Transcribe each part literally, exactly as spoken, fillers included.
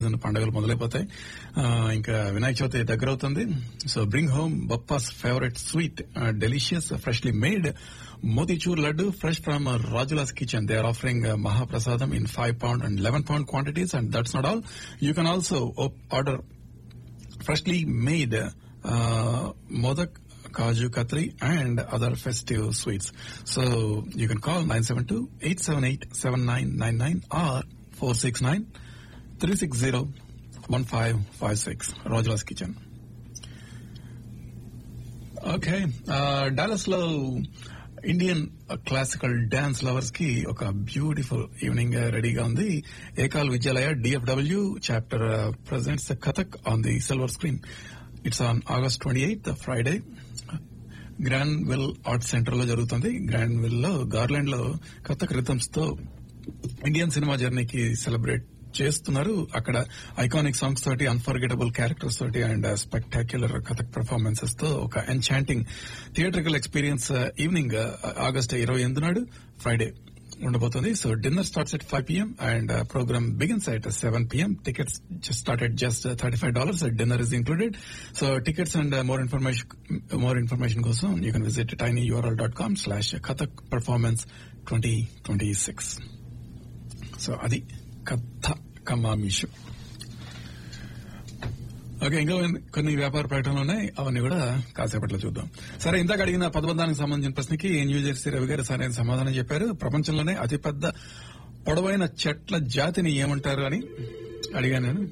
పండుగలు మొదలైపోతాయి. ఇంకా వినాయక చవితి దగ్గర అవుతుంది. So bring home Bappa's favourite sweet, delicious freshly made motichoor laddu fresh from uh, Rajula's kitchen. They are offering uh, Mahaprasadam in five pound and eleven pound quantities, and that's not all. You can also op- order freshly made uh, modak, kaju katri and other festive sweets. So you can call nine seven two, eight seven eight, seven nine nine nine or four six nine, three six zero, one five five six. Rajula's kitchen. Okay, uh, Dallas lo Indian classical dance lovers కి ఒక beautiful evening రెడీగా ఉంది. ఏకాల్ విద్యాలయ DFW chapter presents Kathak on the silver screen. It's on August twenty eighth Friday. Grand will art centre లో జరుగుతుంది. Grand will లో garland లో Kathak rhythms తో Indian cinema జర్నీకి celebrate చేస్తున్నారు. అక్కడ ఐకానిక్ సాంగ్స్ తోటి, అన్ఫర్గెటబుల్ క్యారెక్టర్స్ తోటి అండ్ స్పెక్టాక్యులర్ కథక్ పర్ఫార్మెన్సెస్ తో ఒక enchanting theatrical experience evening August ఇరవై ఎనిమిది నాడు ఫ్రైడే ఉండబోతుంది. So dinner starts at five PM and programme begins at seven PM. Tickets start at just thirty five dollars. Dinner is included. So tickets and more information more information కోసం you can visit tiny URL dot com slash Kathak performance twenty twenty six. So అది కథ కమామిషు. Okay, ఇంకా కొన్ని వ్యాపార ప్రకటనలు ఉన్నాయి, అవన్నీ కూడా కాసేపట్లో చూద్దాం. సరే, ఇందాక అడిగిన పదబంధానికి సంబంధించిన ప్రశ్నకి న్యూజెర్సీ రవి గారు సరైన సమాధానం చెప్పారు. ప్రపంచంలోనే అతిపెద్ద పొడవైన చెట్ల జాతిని ఏమంటారు అని అడిగాను నేను.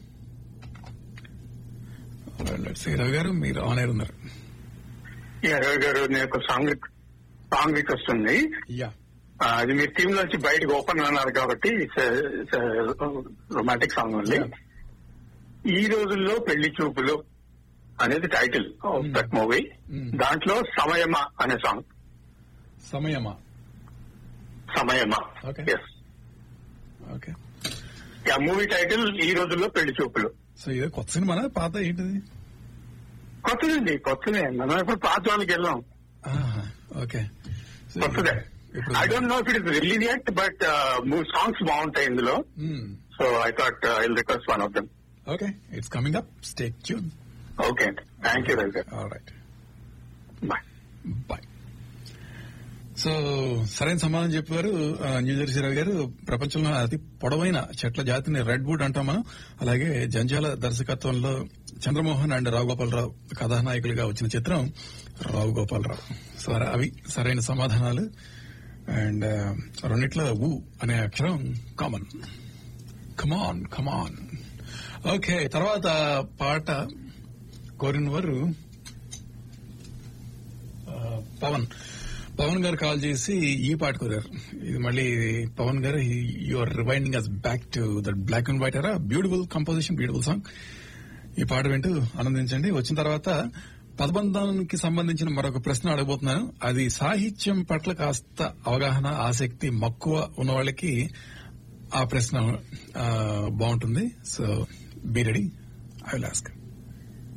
రవి గారు మీరు ఆన్ ఎయిర్ ఉన్నారు. రవి గారు, నేను సాంగ్ సాంగ్ రిక్వెస్ట్ ఉంది. యా, అది మీరు టీమ్ నుంచి బయటకు ఓపెన్ అన్నారు కాబట్టి రొమాంటిక్ సాంగ్ ఉంది. ఈ రోజుల్లో పెళ్లి చూపులు అనేది టైటిల్ ఆఫ్ దట్ మూవీ. దాంట్లో సమయమా అనే సాంగ్. సమయమా సమయమా ఎస్. ఓకే, ఆ మూవీ టైటిల్ ఈ రోజుల్లో పెళ్లి చూపులు. సో ఇది కొత్త సినిమానా పాత ఏంటిది? కొత్తదండి, కొత్తదే. మనం ఇప్పుడు పాత వాళ్ళకి వెళ్ళాం. ఓకే, కొత్తదే. I don't know if it is release at, but songs బాగుంటాయి ఇందులో. So I thought I will request one of them. Okay, it's coming up. Stay tune. Okay, thank you Ravi గారు. Alright, bye bye. సో సరైన సమాధానం చెప్పారు New Jersey Ravi గారు. ప్రపంచంలో అతి పొడవైన చెట్ల జాతిని రెడ్ వుడ్ అంటాం మనం. అలాగే జంజాల దర్శకత్వంలో చంద్రమోహన్ అండ్ రావు గోపాలరావు కథానాయకులుగా వచ్చిన చిత్రం రావు గోపాలరావు. సో అవి సరైన సమాధానాలు. అండ్ రెండిట్లో ఊ అనే అక్షరం కామన్. కమాన్ కమాన్. ఓకే, తర్వాత పాట కోరిన వారు పవన్ పవన్ గారు కాల్ చేసి ఈ పాట కోరారు. ఇది మళ్ళీ పవన్ గారు, you are rewinding us back to that black and white ఎరా. Beautiful composition, beautiful song. ఈ పాట వింటూ ఆనందించండి. వచ్చిన తర్వాత పదబంధానికి సంబంధించిన మరొక ప్రశ్న అడగబోతున్నాను. అది సాహిత్యం పట్ల కాస్త అవగాహన, ఆసక్తి, మక్కువ ఉన్న వాళ్ళకి ఆ ప్రశ్న బాగుంటుంది. So be ready, I will ask.